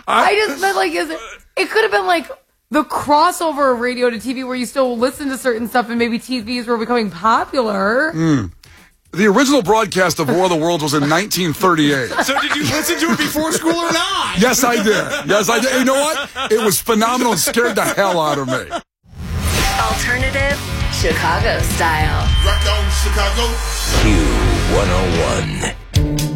I just meant like, it could have been like the crossover of radio to TV where you still listen to certain stuff and maybe TVs were becoming popular. The original broadcast of War of the Worlds was in 1938. So did you listen to it before school or not? Yes, I did. Yes, I did. You know what? It was phenomenal and scared the hell out of me. Alternative Chicago style. Rock on Chicago. Q101.